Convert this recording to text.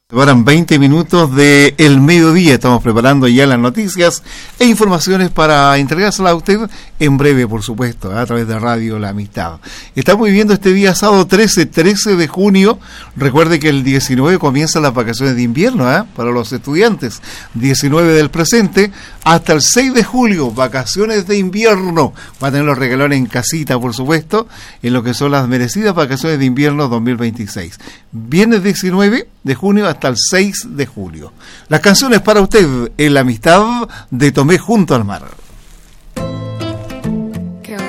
Separan 20 minutos de el mediodía. Estamos preparando ya las noticias e informaciones para entregárselas a usted en breve, por supuesto, a través de Radio La Amistad. Estamos viviendo este día sábado 13 de junio. Recuerde que el 19 comienzan las vacaciones de invierno para los estudiantes. 19 del presente hasta el 6 de julio, vacaciones de invierno. Va a tener los regalones en casita, por supuesto, en lo que son las merecidas vacaciones de invierno 2026. Viernes 19 de junio hasta el 6 de julio. Las canciones para usted en La Amistad de Tomé junto al mar.